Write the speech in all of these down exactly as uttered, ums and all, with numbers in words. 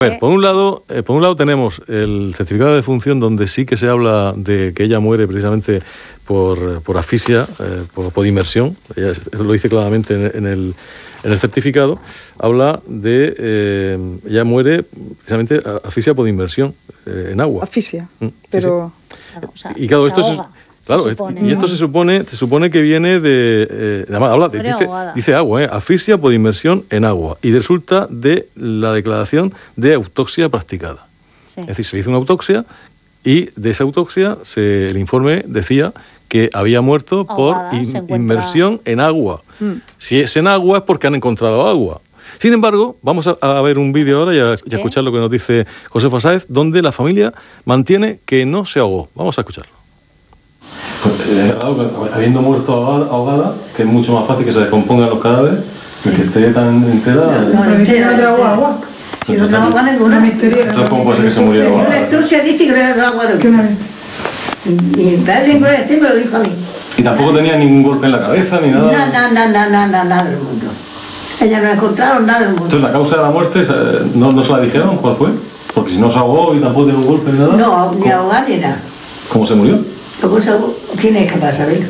A ver, por un lado, eh, por un lado tenemos el certificado de defunción donde sí que se habla de que ella muere precisamente por, por asfixia, eh, por, por inmersión. Ella, eso lo dice claramente en, en, el, en el certificado. Habla de eh, ella muere precisamente asfixia por inmersión eh, en agua. Asfixia, mm, pero sí, sí. Claro, o sea, y claro, esto es, claro, se supone, y esto se supone, se supone que viene de, eh, además, habla de, dice, dice agua, eh, asfixia por inmersión en agua, y resulta de la declaración de autopsia practicada. Sí. Es decir, se hizo una autopsia y de esa autopsia se, el informe decía que había muerto ahogada, por in, encuentra... inmersión en agua. Mm. Si es en agua es porque han encontrado agua. Sin embargo, vamos a, a ver un vídeo ahora y a, y a escuchar lo que nos dice Josefa Sáez, donde la familia mantiene que no se ahogó. Vamos a escucharlo. Pues, eh, habiendo muerto ahogada, que es mucho más fácil que se descompongan los cadáveres, que esté tan entera... No, no, entera no trago agua. Si no trago agua ninguna misteria. Entonces, ¿cómo puede ser que se murió ahogada? La autopsia dice que no trago agua. Mi padre en este me lo dijo a mí. ¿Y tampoco tenía ningún golpe en la cabeza ni nada? Nada, nada, nada, nada, nada del mundo. Ella no encontraron nada del mundo. Entonces, ¿la causa de la muerte no, no se la dijeron? ¿Cuál fue? Porque si no se ahogó y tampoco tiene un golpe ni nada... No, ni ahogar ni nada. ¿Cómo se murió? ¿Cómo se ahogó? ¿Quién es capaz de saberlo?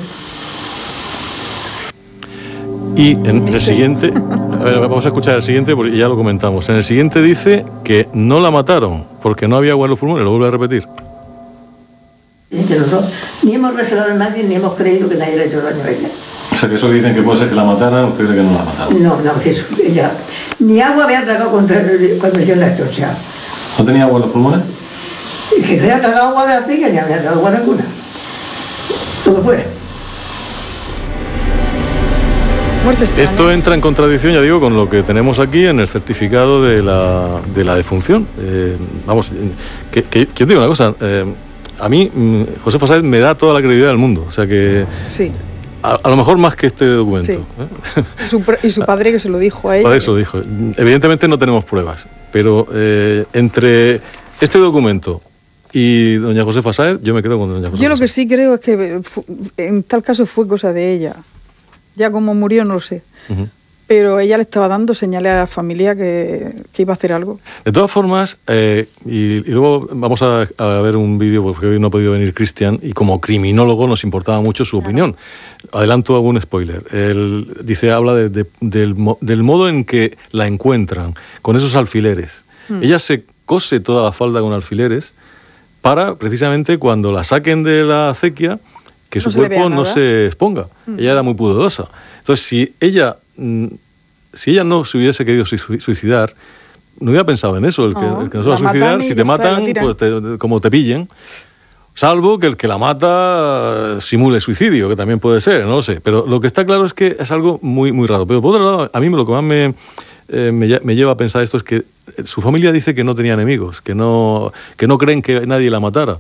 Y en el siguiente... A ver, vamos a escuchar el siguiente porque ya lo comentamos. En el siguiente dice que no la mataron porque no había agua en los pulmones. Lo vuelvo a repetir. Que nosotros ni hemos recelado a nadie ni hemos creído que nadie le ha hecho daño a ella. O sea, que eso que dicen que puede ser que la mataran, usted cree que no la mataron. No, no, que eso, ella ni agua había tragado cuando, cuando hicieron la autopsia. ¿No tenía agua en los pulmones? Y que no había tragado agua de la figa ni había tragado agua ninguna. Lo que fuera. Esto entra en contradicción, ya digo, con lo que tenemos aquí en el certificado de la, de la defunción. Eh, vamos, que, que, que yo digo una cosa, eh, a mí Josefa Sáez me da toda la credibilidad del mundo, o sea que... Sí. A, a lo mejor más que este documento. Sí. ¿eh? Y, su, y su padre que se lo dijo a ella. Para eso dijo. Evidentemente no tenemos pruebas, pero eh, entre este documento y doña Josefa Sáez, yo me quedo con doña Josefa Yo lo que Sáez. sí creo es que en tal caso fue cosa de ella. Ya como murió no lo sé. Uh-huh. Pero ella le estaba dando señales a la familia que, que iba a hacer algo. De todas formas, eh, y, y luego vamos a, a ver un vídeo, porque hoy no ha podido venir Cristian, y como criminólogo nos importaba mucho su claro. opinión. Adelanto algún spoiler. Él dice, habla de, de, del, del modo en que la encuentran, con esos alfileres. Hmm. Ella se cose toda la falda con alfileres para, precisamente, cuando la saquen de la acequia, que no su cuerpo no se exponga. Hmm. Ella era muy pudorosa. Entonces, si ella... si ella no se hubiese querido suicidar, no hubiera pensado en eso, el que, oh, el que no se va a suicidar, si te matan, pues te, como te pillen, salvo que el que la mata simule suicidio, que también puede ser, no lo sé, pero lo que está claro es que es algo muy, muy raro. Pero por otro lado, a mí lo que más me, eh, me, me lleva a pensar esto es que su familia dice que no tenía enemigos, que no, que no creen que nadie la matara.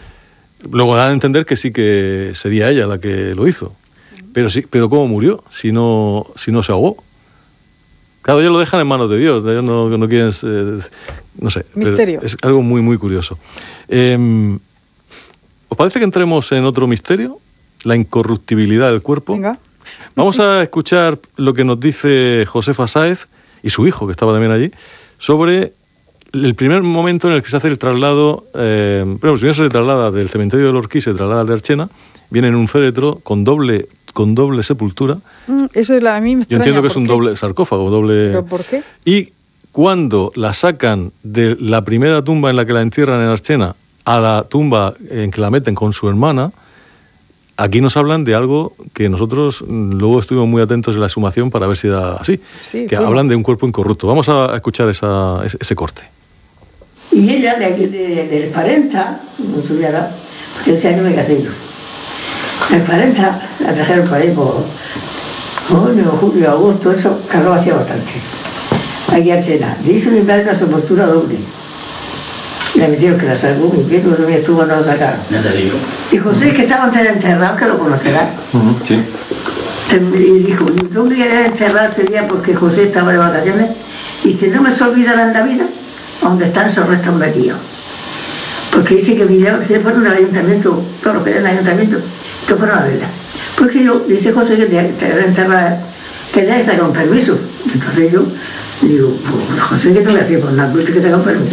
Luego dan a entender que sí que sería ella la que lo hizo. Pero sí, pero ¿cómo murió si no, si no se ahogó? Claro, ellos lo dejan en manos de Dios, ellos no, no quieren, eh, no sé. Misterio. Es algo muy, muy curioso. Eh, ¿Os parece que entremos en otro misterio? La incorruptibilidad del cuerpo. Venga. Vamos a escuchar lo que nos dice Josefa Sáez y su hijo, que estaba también allí, sobre el primer momento en el que se hace el traslado, eh, bueno, primero se traslada del cementerio del Orquí, se traslada al de Archena, viene en un féretro con doble, con doble sepultura. Mm, eso es la, a mí me extraña. Yo entiendo que es un qué? doble sarcófago, doble... ¿Pero por qué? Y cuando la sacan de la primera tumba en la que la entierran en Archena a la tumba en que la meten con su hermana, aquí nos hablan de algo que nosotros luego estuvimos muy atentos en la exhumación para ver si era así, sí, que fuimos. hablan de un cuerpo incorrupto. Vamos a escuchar esa, ese, ese corte. Y ella, de aquí, de, del cuarenta, no estudiara, porque ese año me casé yo. Del cuarenta la trajeron por ahí por junio, julio, agosto, eso, Carlos hacía bastante. Aquí a Archena. Le hizo mi padre una sepultura doble. Y la metieron que la sacó, mi pie, no me estuvo, no lo sacaron. Ya te digo. Y José, que estaba enterrado, que lo conocerá. Uh-huh, sí. Y dijo, ¿dónde quería enterrar ese día? Porque José estaba de vacaciones. Y dice, no me se olvidarán la vida donde están esos restos metidos. Porque dice que vinieron, se fueron del ayuntamiento, todos los que eran del ayuntamiento, todos fueron a verla. Porque yo, dice José que te enterrar, tenía que sacar un permiso. Entonces yo Digo, pues José, ¿qué te voy a hacer? Pues nada, tú que te hagan permiso.